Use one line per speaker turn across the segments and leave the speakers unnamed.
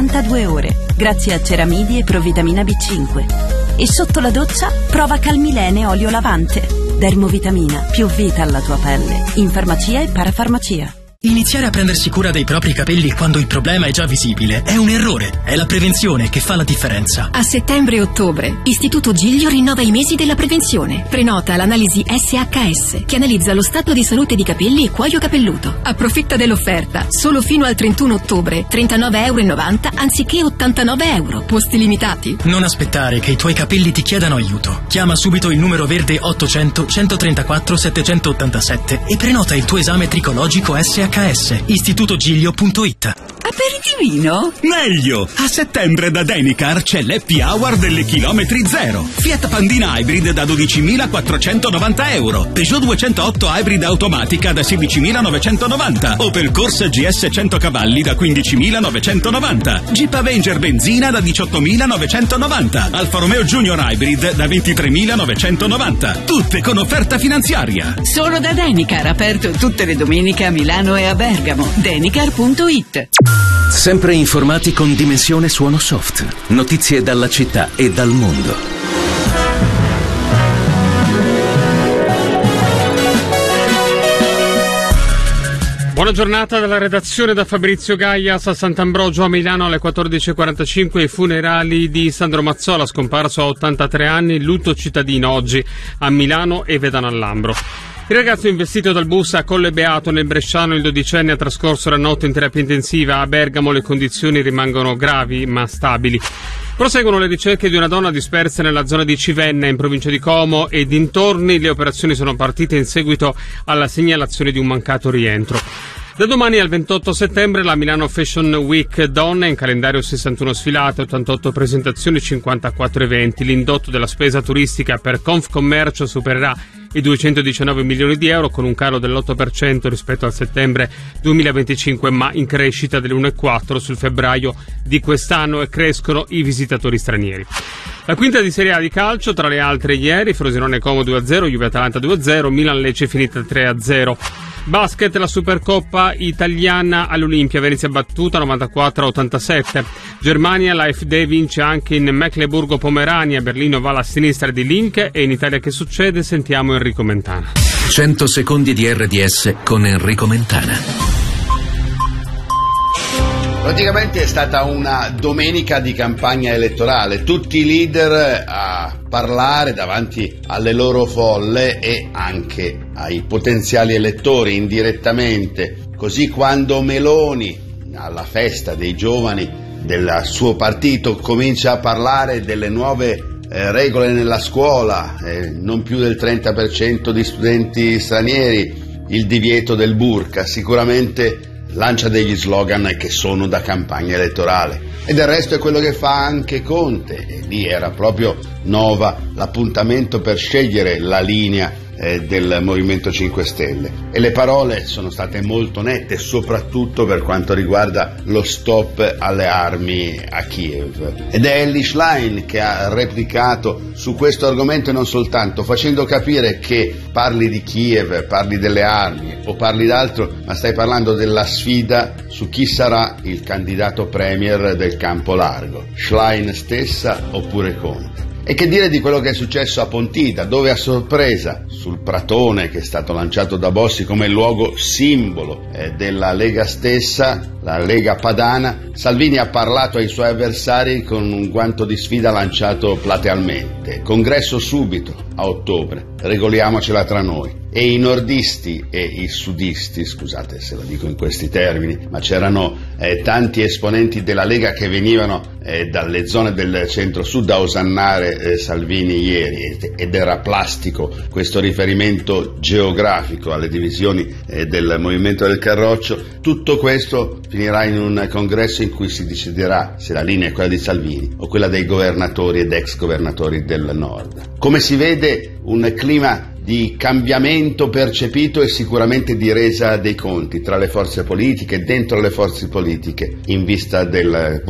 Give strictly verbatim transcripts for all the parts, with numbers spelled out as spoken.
settantadue ore, grazie a Ceramidi e Provitamina B cinque. E sotto la doccia, prova Calmilene olio lavante. Dermovitamina, più vita alla tua pelle. In farmacia e parafarmacia.
Iniziare a prendersi cura dei propri capelli quando il problema è già visibile è un errore. È la prevenzione che fa la differenza.
A settembre e ottobre, Istituto Giglio rinnova i mesi della prevenzione. Prenota l'analisi S H S, che analizza lo stato di salute di capelli e cuoio capelluto. Approfitta dell'offerta. Solo fino al trentuno ottobre, trentanove e novanta euro anziché ottantanove euro. Posti limitati.
Non aspettare che i tuoi capelli ti chiedano aiuto. Chiama subito il numero verde ottocento centotrentaquattro settecentottantasette e prenota il tuo esame tricologico S H S. istituto giglio punto it.
Aperitivino? Meglio! A settembre da Denicar c'è l'Happy Hour delle chilometri zero. Fiat Pandina Hybrid da dodicimilaquattrocentonovanta euro. Peugeot duecentootto Hybrid automatica da sedicimilanovecentonovanta. Opel Corsa G S cento cavalli da quindicimilanovecentonovanta. Jeep Avenger benzina da diciottomilanovecentonovanta. Alfa Romeo Junior Hybrid da ventitremilanovecentonovanta. Tutte con offerta finanziaria.
Solo da Denicar, aperto tutte le domeniche a Milano e a Bergamo. Denicar punto it.
Sempre informati con Dimensione Suono Soft. Notizie dalla città e dal mondo.
Buona giornata dalla redazione da Fabrizio Gaias. A Sant'Ambrogio a Milano alle quattordici e quarantacinque i funerali di Sandro Mazzola, scomparso a ottantatré anni, lutto cittadino oggi a Milano e Vedano al Lambro. Il ragazzo investito dal bus a Colle Beato nel Bresciano, il dodicenne, ha trascorso la notte in terapia intensiva. A Bergamo le condizioni rimangono gravi ma stabili. Proseguono le ricerche di una donna dispersa nella zona di Civenna, in provincia di Como e dintorni. Le operazioni sono partite in seguito alla segnalazione di un mancato rientro. Da domani al ventotto settembre la Milano Fashion Week Donne, in calendario sessantuno sfilate, ottantotto presentazioni, cinquantaquattro eventi. L'indotto della spesa turistica per Confcommercio supererà i duecentodiciannove milioni di euro, con un calo dell'otto per cento rispetto al settembre duemilaventicinque, ma in crescita dell'uno virgola quattro per cento sul febbraio di quest'anno, e crescono i visitatori stranieri. La quinta di Serie A di calcio, tra le altre ieri, Frosinone Como due a zero, Juve Atalanta due a zero, Milan Lecce finita tre a zero. Basket, la Supercoppa italiana all'Olimpia, Venezia battuta novantaquattro a ottantasette. Germania, la F D vince anche in Mecklenburgo-Pomerania, Berlino va alla sinistra di Link, e in Italia che succede? Sentiamo Enrico Mentana.
cento secondi di R D S con Enrico Mentana.
Praticamente è stata una domenica di campagna elettorale, tutti i leader a parlare davanti alle loro folle e anche ai potenziali elettori indirettamente. Così quando Meloni, alla festa dei giovani del suo partito, comincia a parlare delle nuove eh, regole nella scuola, eh, non più del trenta per cento di studenti stranieri, il divieto del burqa, sicuramente lancia degli slogan che sono da campagna elettorale. E del resto è quello che fa anche Conte, e lì era proprio Nova l'appuntamento per scegliere la linea eh, del Movimento cinque Stelle. E le parole sono state molto nette, soprattutto per quanto riguarda lo stop alle armi a Kiev. Ed è Elly Schlein che ha replicato su questo argomento, e non soltanto, facendo capire che parli di Kiev, parli delle armi o parli d'altro, ma stai parlando della sfida su chi sarà il candidato premier del campo largo, Schlein stessa oppure Conte. E che dire di quello che è successo a Pontida, dove a sorpresa, sul pratone che è stato lanciato da Bossi come luogo simbolo eh, della Lega stessa, la Lega Padana, Salvini ha parlato ai suoi avversari con un guanto di sfida lanciato platealmente. Congresso subito, a ottobre, regoliamocela tra noi. E i nordisti e i sudisti, scusate se lo dico in questi termini, ma c'erano eh, tanti esponenti della Lega che venivano eh, dalle zone del centro-sud a osannare eh, Salvini ieri, ed era plastico questo riferimento geografico alle divisioni eh, del Movimento del Carroccio. Tutto questo finirà in un congresso in cui si deciderà se la linea è quella di Salvini o quella dei governatori ed ex governatori del nord. Come si vede, un clima di cambiamento percepito e sicuramente di resa dei conti tra le forze politiche, dentro le forze politiche, in vista del voto.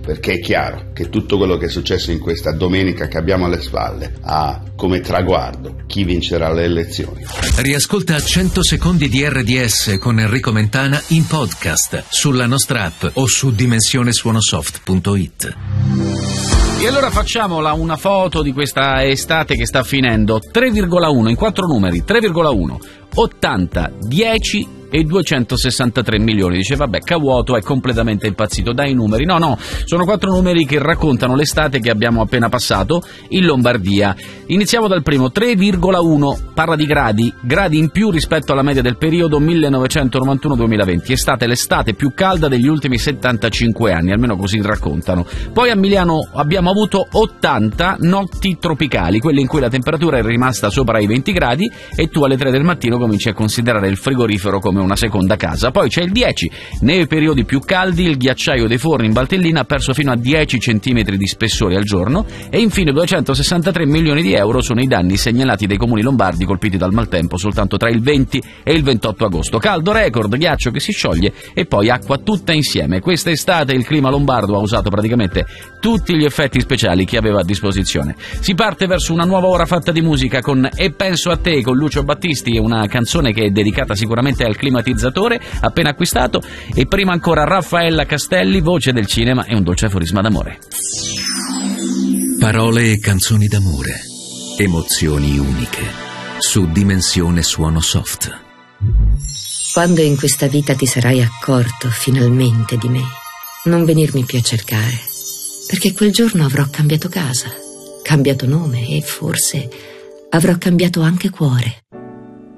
perché è chiaro che tutto quello che è successo in questa domenica che abbiamo alle spalle ha come traguardo chi vincerà le elezioni.
Riascolta cento secondi di R D S con Enrico Mentana in podcast sulla nostra app o su dimensione suonosoft punto it.
E allora facciamola una foto di questa estate che sta finendo. Tre virgola uno in quattro numeri, tre virgola uno, ottanta, dieci e duecentosessantatré milioni. Dice vabbè, Cavuoto è completamente impazzito dai numeri. No, no, sono quattro numeri che raccontano l'estate che abbiamo appena passato in Lombardia. Iniziamo dal primo, tre virgola uno, parla di gradi, gradi in più rispetto alla media del periodo millenovecentonovantuno duemilaventi. È stata l'estate più calda degli ultimi settantacinque anni, almeno così raccontano. Poi a Milano abbiamo avuto ottanta notti tropicali, quelle in cui la temperatura è rimasta sopra i venti gradi e tu alle tre del mattino cominci a considerare il frigorifero come una seconda casa. Poi c'è il dieci, nei periodi più caldi il ghiacciaio dei forni in Valtellina ha perso fino a dieci centimetri di spessore al giorno. E infine duecentosessantatré milioni di euro sono i danni segnalati dai comuni lombardi colpiti dal maltempo soltanto tra il venti e il ventotto agosto. Caldo record, ghiaccio che si scioglie e poi acqua tutta insieme. Quest'estate il clima lombardo ha usato praticamente tutti gli effetti speciali che aveva a disposizione. Si parte verso una nuova ora fatta di musica con E penso a te con Lucio Battisti, una canzone che è dedicata sicuramente al climatizzatore appena acquistato, e prima ancora Raffaella Castelli, voce del cinema e un dolce aforisma d'amore.
Parole e canzoni d'amore, emozioni uniche, su Dimensione Suono Soft.
Quando in questa vita ti sarai accorto finalmente di me, non venirmi più a cercare, perché quel giorno avrò cambiato casa, cambiato nome e forse avrò cambiato anche cuore.